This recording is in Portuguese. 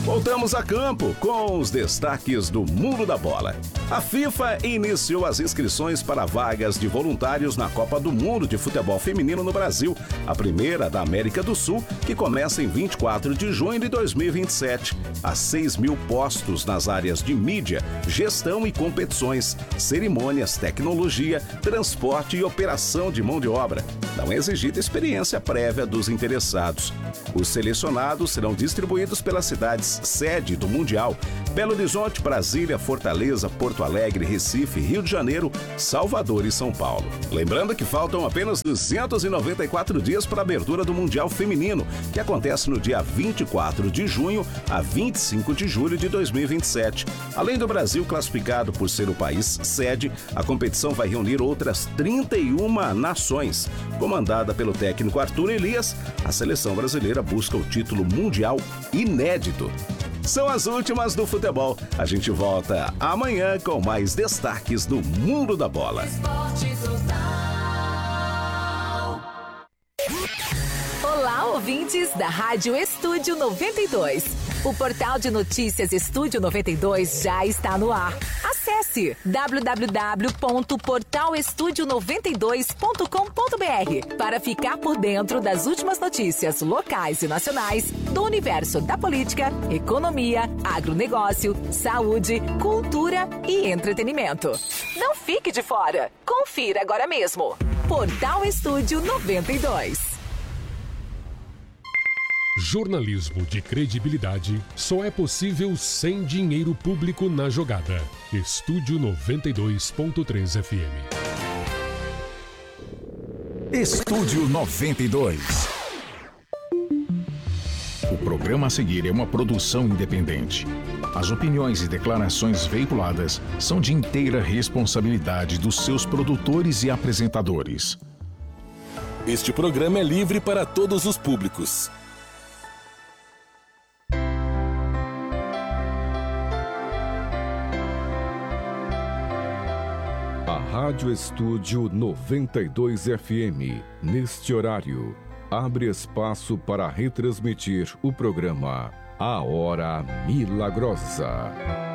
Voltamos a campo com os destaques do mundo da bola. A FIFA iniciou as inscrições para vagas de voluntários na Copa do Mundo de Futebol Feminino no Brasil, a primeira da América do Sul, que começa em 24 de junho de 2027. Há 6.000 postos nas áreas de mídia, gestão e competições, cerimônias, tecnologia, transporte e operação de mão de obra. Não é exigida experiência prévia dos interessados. Os selecionados serão distribuídos pelas cidades sede do Mundial: Belo Horizonte, Brasília, Fortaleza, Porto Alegre, Recife, Rio de Janeiro, Salvador e São Paulo. Lembrando que faltam apenas 294 dias para a abertura do Mundial Feminino, que acontece no dia 24 de junho a 25 de julho de 2027. Além do Brasil classificado por ser o país sede, a competição vai reunir outras 31 nações. Comandada pelo técnico Arthur Elias, a seleção brasileira busca o título mundial inédito. São as últimas do futebol. A gente volta amanhã com mais destaques do mundo da bola. Olá, ouvintes da Rádio Estúdio 92. O portal de notícias Estúdio 92 já está no ar. Acesse www.portalestudio92.com.br para ficar por dentro das últimas notícias locais e nacionais do universo da política, economia, agronegócio, saúde, cultura e entretenimento. Não fique de fora. Confira agora mesmo. Portal Estúdio 92. Jornalismo de credibilidade só é possível sem dinheiro público na jogada. Estúdio 92.3 FM. Estúdio 92. O programa a seguir é uma produção independente. As opiniões e declarações veiculadas são de inteira responsabilidade dos seus produtores e apresentadores. Este programa é livre para todos os públicos. Rádio Estúdio 92 FM, neste horário, abre espaço para retransmitir o programa A Hora Milagrosa.